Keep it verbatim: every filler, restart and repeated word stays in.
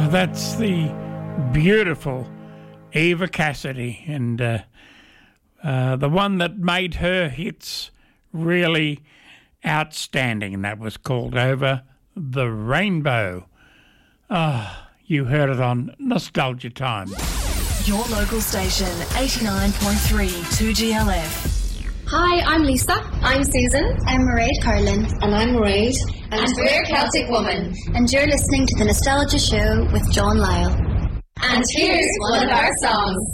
That's the beautiful Eva Cassidy, and uh, uh, the one that made her hits really outstanding, and that was called Over the Rainbow. Ah, oh, you heard it on Nostalgia Time. Your local station, eighty-nine point three two G L F. Hi, I'm Lisa. I'm Susan. I'm Mairead Carlin. And I'm Mairead. And, and we're Celtic Woman. And you're listening to The Nostalgia Show with John Lyle. And here's one of our songs.